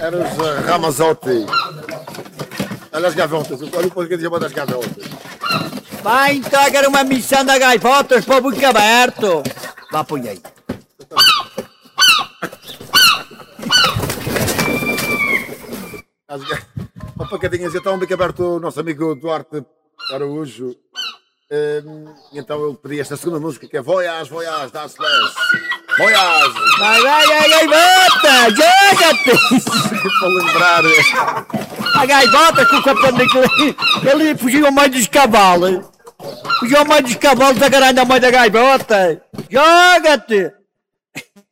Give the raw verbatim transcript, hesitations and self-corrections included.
Eram os uh, Ramazotti. Olha as gaviotas, olha o português chamado das gaviotas. Vai entregar uma missão da gaivotas para o buco aberto. Vá, põe aí. Uma pancadinha, então, um bico aberto, o nosso amigo Duarte Araújo. Um, então ele pediu esta segunda música que é Voyage, Voyage, da Celeste. Voyage! Vai, vai, vai, gaivota! Joga-te! Para lembrar. A gaivota com o capitão daquele. Ele fugiu ao meio dos cavalos. Fugiu ao meio dos cavalos, agarrando a mãe da gaivota. Joga-te!